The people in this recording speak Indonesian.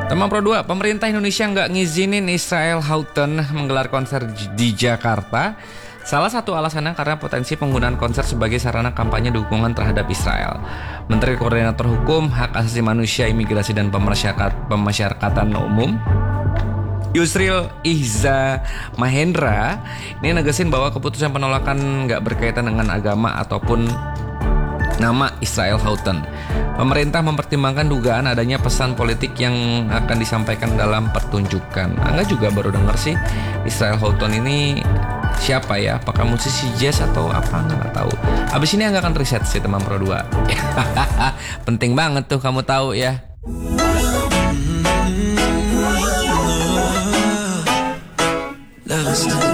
Teman Pro 2, pemerintah Indonesia nggak ngizinin Israel Houghton menggelar konser di Jakarta. Salah satu alasannya karena potensi penggunaan konser sebagai sarana kampanye dukungan terhadap Israel. Menteri Koordinator Hukum, Hak Asasi Manusia, Imigrasi dan Pemasyarakatan Umum Yusril Ihza Mahendra ini negesin bahwa keputusan penolakan nggak berkaitan dengan agama ataupun nama Israel Houghton. Pemerintah mempertimbangkan dugaan adanya pesan politik yang akan disampaikan dalam pertunjukan. Angga juga baru dengar sih Israel Houghton ini siapa ya? Apakah musisi jazz atau apa? Nggak tahu. Abis ini Angga akan riset sih teman Pro 2. Penting banget tuh kamu tahu ya. Love